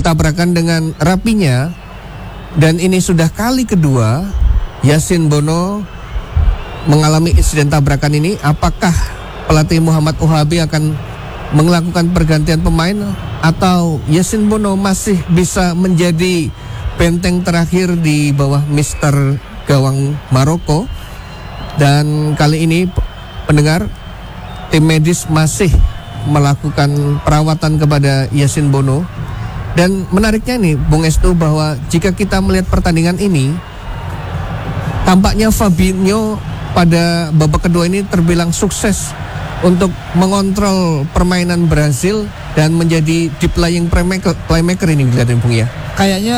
bertabrakan dengan Rapinya, dan ini sudah kali kedua Yasin Bono mengalami insiden tabrakan ini. Apakah pelatih Muhammad Wahabi akan melakukan pergantian pemain, atau Yasin Bono masih bisa menjadi benteng terakhir di bawah Mister gawang Maroko? Dan kali ini pendengar, tim medis masih melakukan perawatan kepada Yasin Bono. Dan menariknya nih Bung Estu, bahwa jika kita melihat pertandingan ini, tampaknya Fabinho pada babak kedua ini terbilang sukses untuk mengontrol permainan Brazil dan menjadi deep lying playmaker ini, dilihatin Bung ya. Kayaknya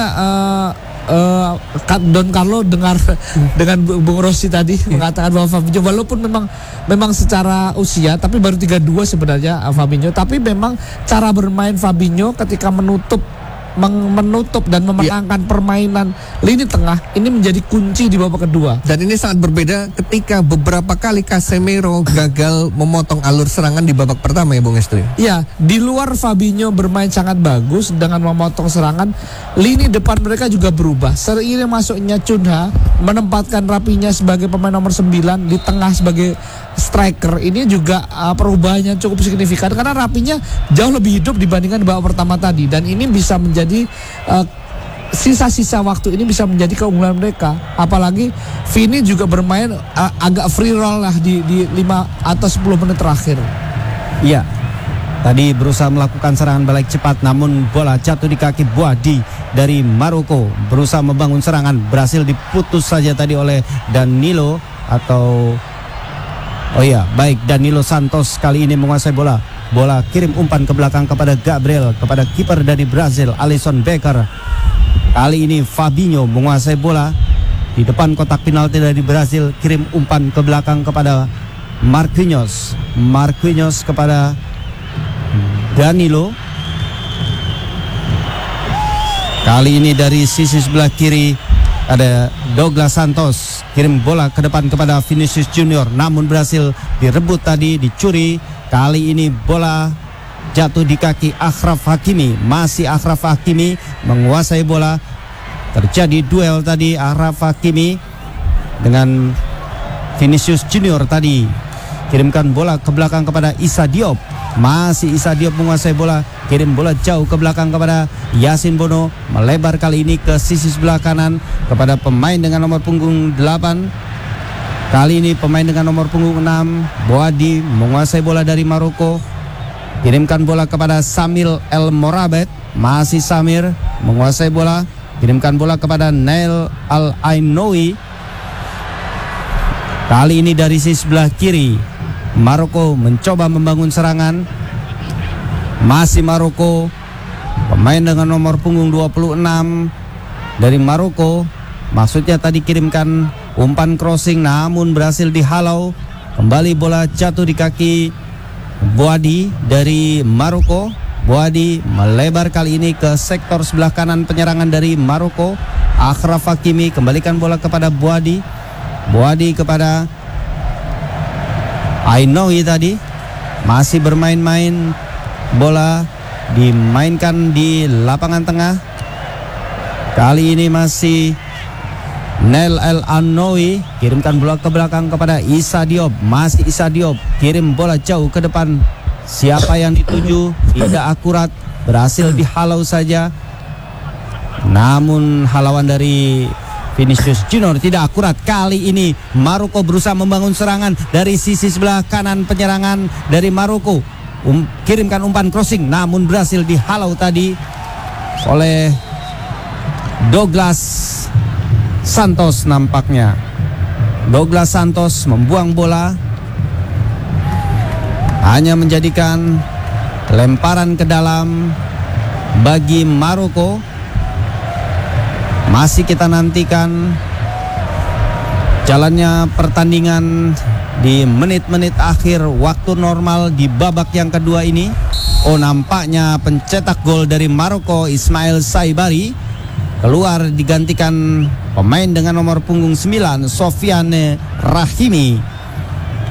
Don Carlo dengan Bung Rossi tadi mengatakan bahwa Fabinho walaupun memang secara usia tapi baru 32 sebenarnya Fabinho, tapi memang cara bermain Fabinho ketika menutup dan memenangkan permainan lini tengah ini menjadi kunci di babak kedua. Dan ini sangat berbeda ketika beberapa kali Casemiro gagal memotong alur serangan di babak pertama ya Bung Estu. Ya, di luar Fabinho bermain sangat bagus dengan memotong serangan, lini depan mereka juga berubah. Seiring masuknya Cunha menempatkan Rapinya sebagai pemain nomor 9, di tengah sebagai striker. Ini juga perubahannya cukup signifikan karena Rapinya jauh lebih hidup dibandingkan di babak pertama tadi, dan ini bisa menjadi sisa-sisa waktu ini bisa menjadi keunggulan mereka. Apalagi Vini juga bermain agak free roll lah di 5 atau 10 menit terakhir. Iya, tadi berusaha melakukan serangan balik cepat, namun bola jatuh di kaki Boadi dari Maroko. Berusaha membangun serangan, berhasil diputus saja tadi oleh Danilo Danilo Santos kali ini menguasai bola. Bola kirim umpan ke belakang kepada Gabriel, kepada kiper dari Brazil Alisson Becker. Kali ini Fabinho menguasai bola di depan kotak penalti dari Brazil, kirim umpan ke belakang kepada Marquinhos kepada Danilo. Kali ini dari sisi sebelah kiri ada Douglas Santos, kirim bola ke depan kepada Vinicius Junior, namun berhasil direbut tadi, dicuri. Kali ini bola jatuh di kaki Achraf Hakimi. Masih Achraf Hakimi menguasai bola. Terjadi duel tadi Achraf Hakimi dengan Vinicius Junior tadi. Kirimkan bola ke belakang kepada Issa Diop. Masih Issa Diop menguasai bola. Kirim bola jauh ke belakang kepada Yasin Bono. Melebar kali ini ke sisi sebelah kanan kepada pemain dengan nomor punggung 8. Kali ini pemain dengan nomor punggung 6, Boadi menguasai bola dari Maroko. Kirimkan bola kepada Samir El Morabet. Masih Samir menguasai bola. Kirimkan bola kepada Nail Al Ainoui. Kali ini dari sisi sebelah kiri, Maroko mencoba membangun serangan. Masih Maroko, pemain dengan nomor punggung 26 dari Maroko. Maksudnya tadi kirimkan umpan crossing, namun berhasil dihalau. Kembali bola jatuh di kaki Boadi dari Maroko. Boadi melebar kali ini ke sektor sebelah kanan penyerangan dari Maroko. Achraf Hakimi kembalikan bola kepada Boadi. Boadi kepada Ainoui tadi. Masih bermain-main, bola dimainkan di lapangan tengah. Kali ini masih Nail El Ainoui, kirimkan bola ke belakang kepada Issa Diop. Masih Issa Diop, kirim bola jauh ke depan. Siapa yang dituju tidak akurat, berhasil dihalau saja. Namun halauan dari Vinicius Junior tidak akurat. Kali ini Maroko berusaha membangun serangan dari sisi sebelah kanan penyerangan dari Maroko. Kirimkan umpan crossing, namun berhasil dihalau tadi oleh Douglas Santos nampaknya. Douglas Santos membuang bola, hanya menjadikan lemparan ke dalam bagi Maroko. Masih kita nantikan jalannya pertandingan di menit-menit akhir waktu normal di babak yang kedua ini. Oh, nampaknya pencetak gol dari Maroko Ismail Saibari keluar, digantikan pemain dengan nomor punggung 9 Sofiane Rahimi.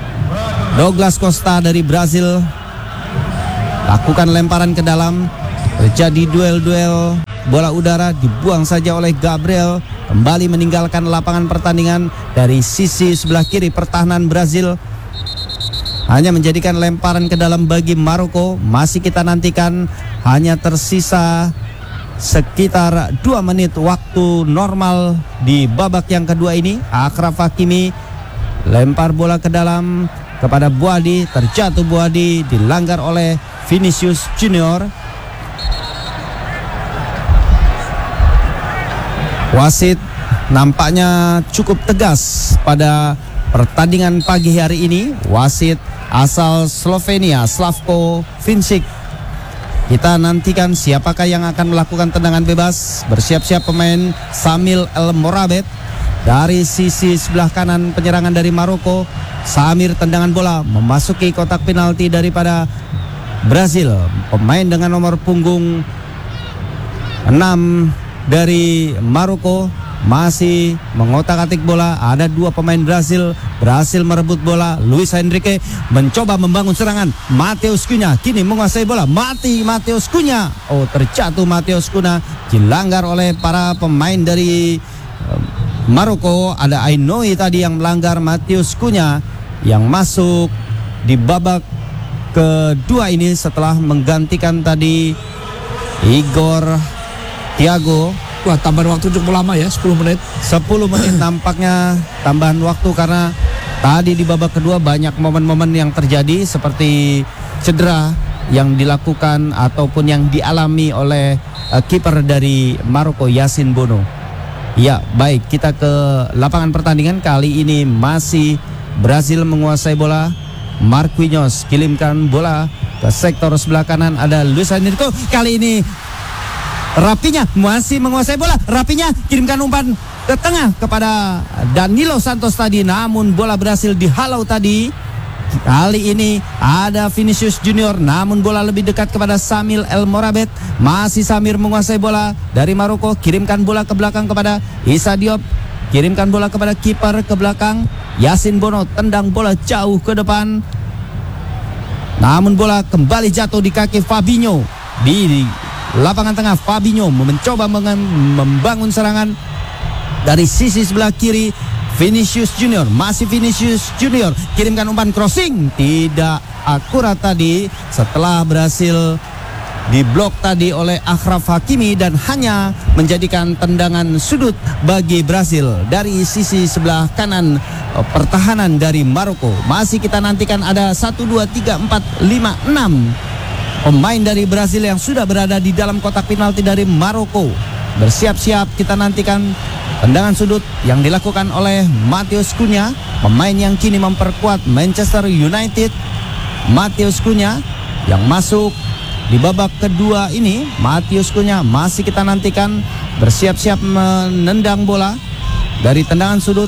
Douglas Costa dari Brazil lakukan lemparan ke dalam. Terjadi duel-duel bola udara, dibuang saja oleh Gabriel, kembali meninggalkan lapangan pertandingan. Dari sisi sebelah kiri pertahanan Brazil hanya menjadikan lemparan ke dalam bagi Maroko. Masih kita nantikan, hanya tersisa sekitar 2 menit waktu normal di babak yang kedua ini. Achraf Hakimi lempar bola ke dalam kepada Boadi, terjatuh Boadi, dilanggar oleh Vinicius Junior. Wasit nampaknya cukup tegas pada pertandingan pagi hari ini. Wasit asal Slovenia, Slavko Vincic. Kita nantikan siapakah yang akan melakukan tendangan bebas. Bersiap-siap pemain Samir El Morabet. Dari sisi sebelah kanan penyerangan dari Maroko, Samir tendangan bola memasuki kotak penalti daripada Brazil. Pemain dengan nomor punggung 6 dari Maroko masih mengotak-atik bola. Ada 2 pemain Brazil berhasil merebut bola. Luis Henrique mencoba membangun serangan. Matheus Cunha kini menguasai bola. Matheus Cunha. Oh, terjatuh Matheus Cunha, dilanggar oleh para pemain dari Maroko. Ada Ainoui tadi yang melanggar Matheus Cunha, yang masuk di babak kedua ini setelah menggantikan tadi Igor Thiago. Wah, tambahan waktu cukup lama ya, 10 menit. 10 menit nampaknya tambahan waktu, karena tadi di babak kedua banyak momen-momen yang terjadi seperti cedera yang dilakukan ataupun yang dialami oleh kiper dari Maroko, Yasin Bono. Ya, baik, kita ke lapangan pertandingan. Kali ini masih Brazil menguasai bola. Marquinhos kirimkan bola ke sektor sebelah kanan, ada Luis Henrique. Kali ini Rafinha masih menguasai bola. Rafinha kirimkan umpan ke tengah kepada Danilo Santos tadi, namun bola berhasil dihalau tadi. Kali ini ada Vinicius Junior, namun bola lebih dekat kepada Samir El Morabet. Masih Samir menguasai bola dari Maroko, kirimkan bola ke belakang kepada Issa Diop, kirimkan bola kepada kiper ke belakang Yasin Bono, tendang bola jauh ke depan, namun bola kembali jatuh di kaki Fabinho. Di lapangan tengah Fabinho mencoba membangun serangan dari sisi sebelah kiri. Vinicius Junior, masih Vinicius Junior, kirimkan umpan crossing, tidak akurat tadi setelah berhasil diblok tadi oleh Achraf Hakimi dan hanya menjadikan tendangan sudut bagi Brazil. Dari sisi sebelah kanan pertahanan dari Maroko masih kita nantikan, ada 1, 2, 3, 4, 5, 6 pemain dari Brazil yang sudah berada di dalam kotak penalti dari Maroko. Bersiap-siap kita nantikan tendangan sudut yang dilakukan oleh Matheus Cunha, pemain yang kini memperkuat Manchester United. Matheus Cunha yang masuk di babak kedua ini. Matheus Cunha masih kita nantikan bersiap-siap menendang bola dari tendangan sudut.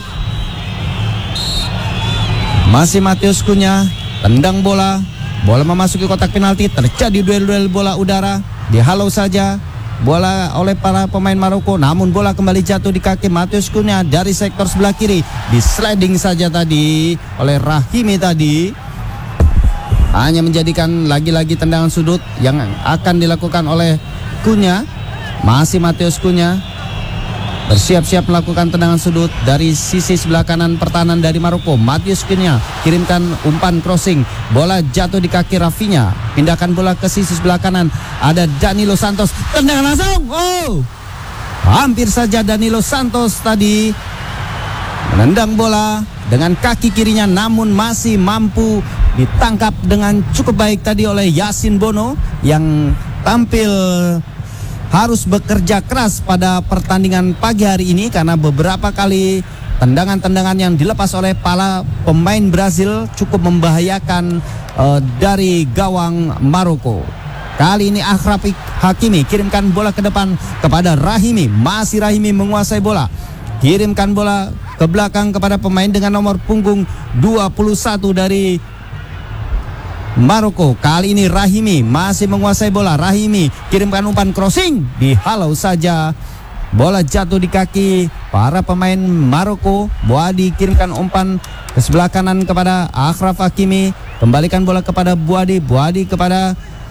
Masih Matheus Cunha tendang bola, bola memasuki kotak penalti. Terjadi duel-duel bola udara, dihalau saja bola oleh para pemain Maroko, namun bola kembali jatuh di kaki Matheus Cunha dari sektor sebelah kiri. Di sliding saja tadi oleh Rahimi tadi, hanya menjadikan lagi-lagi tendangan sudut yang akan dilakukan oleh Cunha. Masih Matheus Cunha bersiap-siap melakukan tendangan sudut dari sisi sebelah kanan pertahanan dari Maroko. Matheus Cunha kirimkan umpan crossing, bola jatuh di kaki Rafinha, pindahkan bola ke sisi sebelah kanan, ada Danilo Santos, tendangan langsung. Oh, hampir saja Danilo Santos tadi menendang bola dengan kaki kirinya, namun masih mampu ditangkap dengan cukup baik tadi oleh Yasin Bono yang tampil harus bekerja keras pada pertandingan pagi hari ini karena beberapa kali tendangan-tendangan yang dilepas oleh para pemain Brazil cukup membahayakan dari gawang Maroko. Kali ini Achraf Hakimi kirimkan bola ke depan kepada Rahimi. Masih Rahimi menguasai bola, kirimkan bola ke belakang kepada pemain dengan nomor punggung 21 dari Maroko. Kali ini Rahimi masih menguasai bola. Rahimi kirimkan umpan crossing, dihalau saja, bola jatuh di kaki para pemain Maroko. Boadi kirimkan umpan ke sebelah kanan kepada Achraf Hakimi, kembalikan bola kepada Boadi. Boadi kepada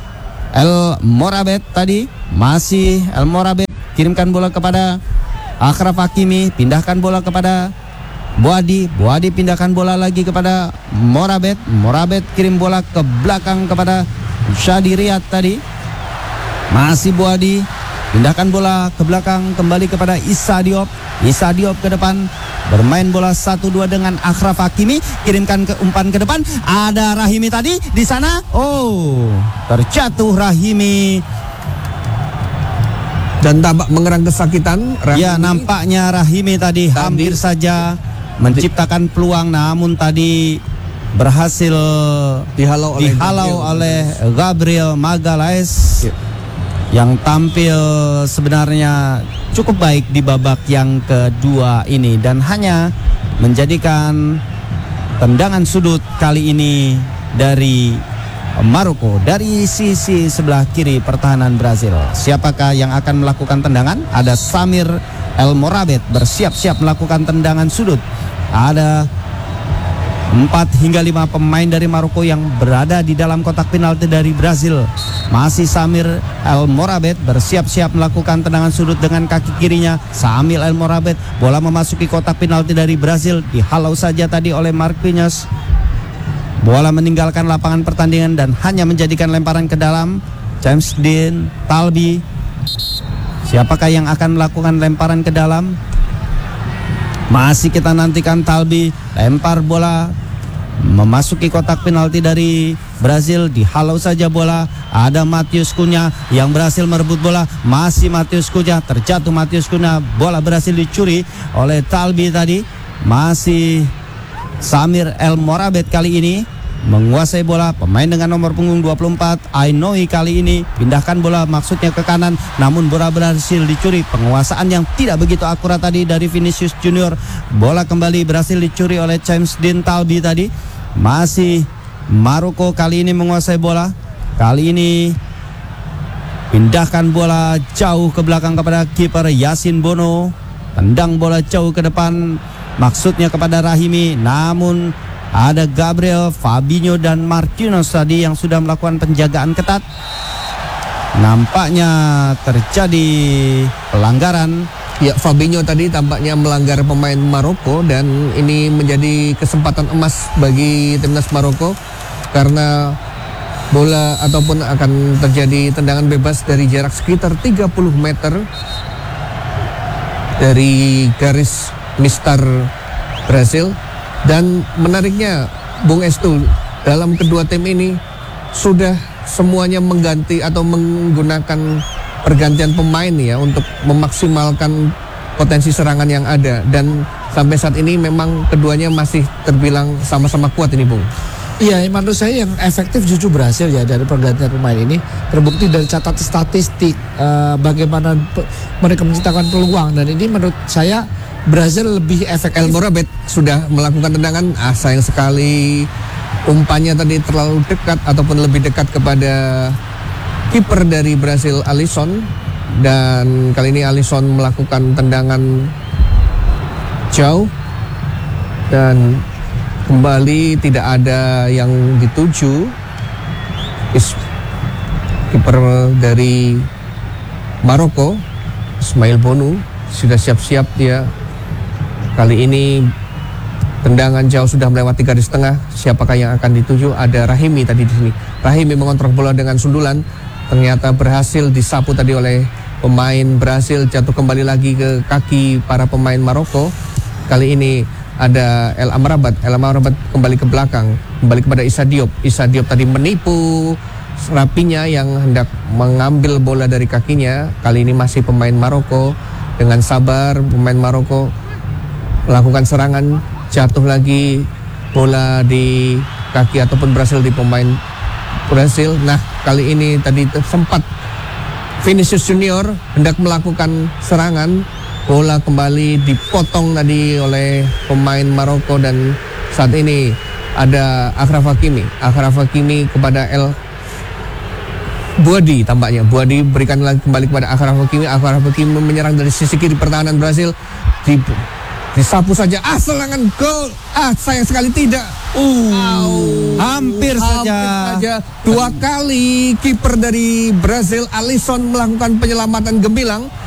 El Morabet tadi, masih El Morabet kirimkan bola kepada Achraf Hakimi, pindahkan bola kepada Boadi pindahkan bola lagi kepada Morabet kirim bola ke belakang kepada Shadi Riyad tadi, masih Boadi, pindahkan bola ke belakang kembali kepada Issa Diop ke depan, bermain bola 1-2 dengan Achraf Hakimi, kirimkan ke umpan ke depan, ada Rahimi tadi di sana, terjatuh Rahimi. Dan tampak mengerang kesakitan Rahimi. Ya, nampaknya Rahimi tadi hampir saja menciptakan peluang, namun tadi berhasil dihalau oleh Gabriel Magalhaes yang tampil sebenarnya cukup baik di babak yang kedua ini dan hanya menjadikan tendangan sudut kali ini dari Maroko dari sisi sebelah kiri pertahanan Brazil. Siapakah yang akan melakukan tendangan? Ada Samir El Morabet bersiap-siap melakukan tendangan sudut. Ada 4 hingga 5 pemain dari Maroko yang berada di dalam kotak penalti dari Brazil. Masih Samir El Morabet bersiap-siap melakukan tendangan sudut dengan kaki kirinya. Samir El Morabet, bola memasuki kotak penalti dari Brazil, dihalau saja tadi oleh Marquinhos. Bola meninggalkan lapangan pertandingan dan hanya menjadikan lemparan ke dalam. James Dean Talbi, siapakah yang akan melakukan lemparan ke dalam? Masih kita nantikan. Talbi lempar bola memasuki kotak penalti dari Brazil, dihalau saja bola. Ada Matheus Cunha yang berhasil merebut bola, masih Matheus Cunha, terjatuh Matheus Cunha, bola berhasil dicuri oleh Talbi tadi. Masih Samir El Morabet kali ini menguasai bola, pemain dengan nomor punggung 24 Ainoi kali ini pindahkan bola maksudnya ke kanan, namun bola berhasil dicuri. Penguasaan yang tidak begitu akurat tadi dari Vinicius Junior. Bola kembali berhasil dicuri oleh James Dean Talbi tadi. Masih Maroko kali ini menguasai bola. Kali ini pindahkan bola jauh ke belakang kepada kiper Yasin Bono. Tendang bola jauh ke depan maksudnya kepada Rahimi, namun ada Gabriel, Fabinho dan Marquinhos tadi yang sudah melakukan penjagaan ketat. Nampaknya terjadi pelanggaran. Ya, Fabinho tadi tampaknya melanggar pemain Maroko dan ini menjadi kesempatan emas bagi timnas Maroko karena bola ataupun akan terjadi tendangan bebas dari jarak sekitar 30 meter dari garis mistar Brasil. Dan menariknya Bung Estu, dalam kedua tim ini sudah semuanya mengganti atau menggunakan pergantian pemain ya untuk memaksimalkan potensi serangan yang ada, dan sampai saat ini memang keduanya masih terbilang sama-sama kuat ini Bung. Iya, menurut saya yang efektif justru Brasil ya dari pergantian pemain ini, terbukti dari catatan statistik bagaimana mereka menciptakan peluang, dan ini menurut saya Brazil lebih efektif. El Morabet sudah melakukan tendangan, sayang sekali umpannya tadi terlalu dekat ataupun lebih dekat kepada kiper dari Brasil Alisson, dan kali ini Alisson melakukan tendangan jauh dan kembali tidak ada yang dituju. Kiper dari Maroko Ismail Bonu sudah siap-siap dia. Kali ini tendangan jauh sudah melewati garis tengah. Siapakah yang akan dituju? Ada Rahimi tadi di sini. Rahimi mengontrol bola dengan sundulan, ternyata berhasil disapu tadi oleh pemain Brasil, jatuh kembali lagi ke kaki para pemain Maroko. Kali ini ada El Amrabat kembali ke belakang, kembali kepada Issa Diop. Issa Diop tadi menipu Rapinya yang hendak mengambil bola dari kakinya. Kali ini masih pemain Maroko, dengan sabar pemain Maroko melakukan serangan, jatuh lagi bola di kaki ataupun berhasil di pemain Brasil. Nah, kali ini tadi sempat Vinicius Junior hendak melakukan serangan, bola kembali dipotong tadi oleh pemain Maroko, dan saat ini ada Achraf Hakimi kepada El Boadi, tampaknya Boadi berikan lagi kembali kepada Achraf Hakimi. Achraf Hakimi menyerang dari sisi kiri pertahanan Brasil, Disapu saja. Serangan gol. Sayang sekali tidak. Hampir saja. Dua kali kiper dari Brazil Alisson melakukan penyelamatan gemilang.